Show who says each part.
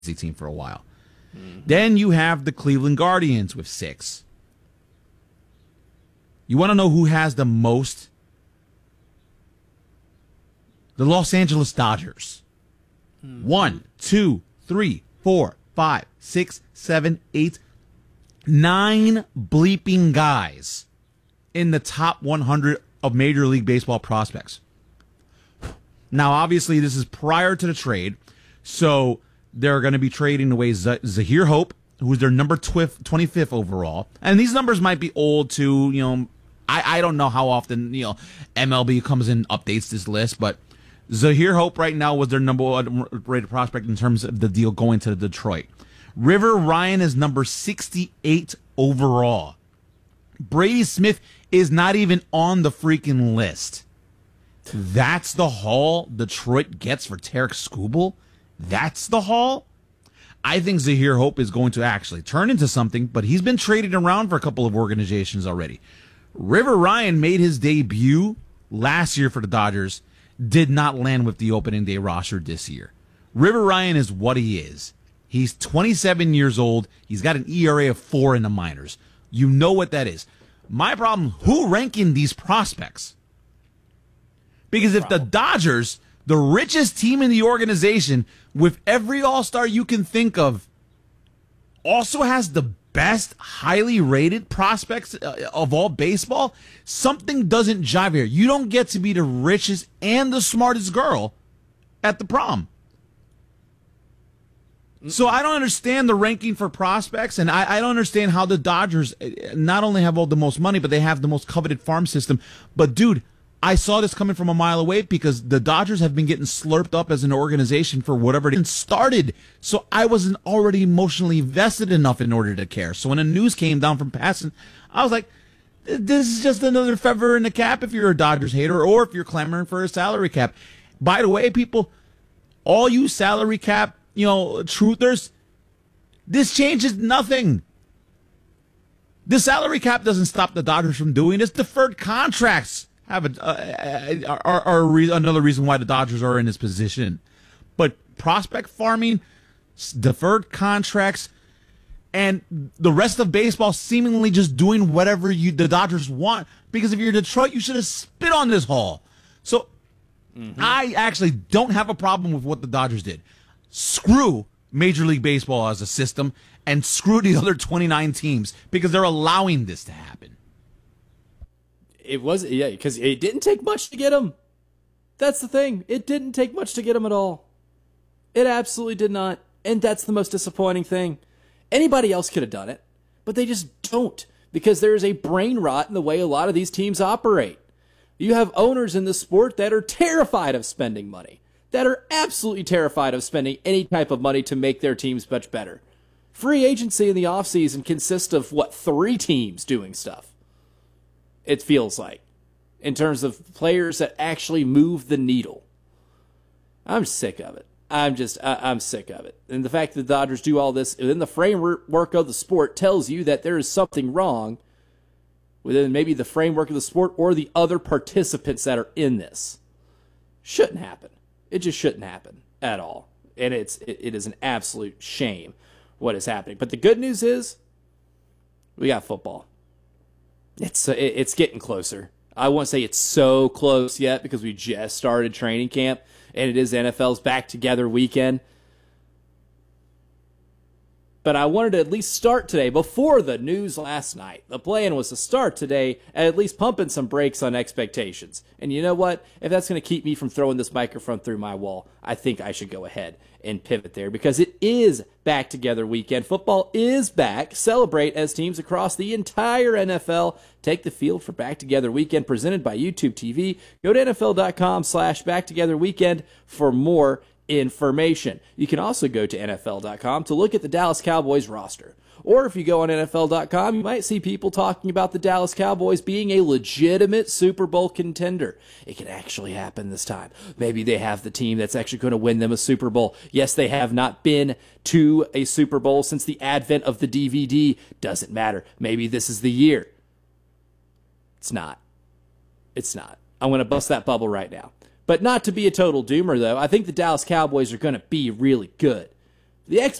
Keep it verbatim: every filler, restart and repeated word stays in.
Speaker 1: team for a while. Mm-hmm. Then you have the Cleveland Guardians with six. You want to know who has the most? The Los Angeles Dodgers. Mm-hmm. One, two, three, four, five, six, seven, eight, nine bleeping guys in the top one hundred of Major League Baseball prospects. Now, obviously, this is prior to the trade, so they're going to be trading away Z- Zahir Hope, who's their number twenty-fifth overall. And these numbers might be old, too. You know, I, I don't know how often, you know, M L B comes in and updates this list, but Zahir Hope right now was their number one rated prospect in terms of the deal going to Detroit. River Ryan is number sixty-eight overall. Brady Smith is not even on the freaking list. That's the haul Detroit gets for Tarek Skubal? That's the haul? I think Zahir Hope is going to actually turn into something, but he's been traded around for a couple of organizations already. River Ryan made his debut last year for the Dodgers, did not land with the opening day roster this year. River Ryan is what he is. He's twenty-seven years old. He's got an E R A of four in the minors. You know what that is. My problem, who ranking these prospects? Because if the Dodgers, the richest team in the organization, with every all-star you can think of, also has the best highly rated prospects of all baseball, something doesn't jive here. You don't get to be the richest and the smartest girl at the prom. So I don't understand the ranking for prospects, and I, I don't understand how the Dodgers not only have all the most money, but they have the most coveted farm system. But, dude, I saw this coming from a mile away because the Dodgers have been getting slurped up as an organization for whatever it started. So I wasn't already emotionally vested enough in order to care. So when the news came down from passing, I was like, this is just another feather in the cap if you're a Dodgers hater or if you're clamoring for a salary cap. By the way, people, all you salary cap, you know, truthers, this changes nothing. The salary cap doesn't stop the Dodgers from doing this. Deferred contracts have a, uh, are, are a re- another reason why the Dodgers are in this position. But prospect farming, deferred contracts, and the rest of baseball seemingly just doing whatever you the Dodgers want. Because if you're Detroit, you should have spit on this haul. So mm-hmm. I actually don't have a problem with what the Dodgers did. Screw Major League Baseball as a system and screw the other twenty-nine teams because they're allowing this to happen.
Speaker 2: It was, yeah, because it didn't take much to get him. That's the thing. It didn't take much to get him at all. It absolutely did not. And that's the most disappointing thing. Anybody else could have done it, but they just don't because there is a brain rot in the way a lot of these teams operate. You have owners in the sport that are terrified of spending money, that are absolutely terrified of spending any type of money to make their teams much better. Free agency in the offseason consists of, what, three teams doing stuff, it feels like, in terms of players that actually move the needle. I'm sick of it. I'm just, I, I'm sick of it. And the fact that the Dodgers do all this within the framework of the sport tells you that there is something wrong within maybe the framework of the sport or the other participants that are in this. Shouldn't happen. It just shouldn't happen at all. And it's it, it is an absolute shame what is happening. But the good news is we got football. It's it, it's getting closer. I won't say it's so close yet because we just started training camp and it is N F L's back together weekend. But I wanted to at least start today before the news last night. The plan was to start today and at least pumping some brakes on expectations. And you know what? If that's going to keep me from throwing this microphone through my wall, I think I should go ahead and pivot there because it is back together weekend. Football is back. Celebrate as teams across the entire N F L take the field for Back Together Weekend presented by YouTube T V. Go to N F L dot com slash Back Together Weekend for more information. You can also go to N F L dot com to look at the Dallas Cowboys roster. Or if you go on N F L dot com, you might see people talking about the Dallas Cowboys being a legitimate Super Bowl contender. It can actually happen this time. Maybe they have the team that's actually going to win them a Super Bowl. Yes, they have not been to a Super Bowl since the advent of the D V D. Doesn't matter. Maybe this is the year. It's not. It's not. I'm going to bust that bubble right now. But not to be a total doomer, though. I think the Dallas Cowboys are going to be really good. The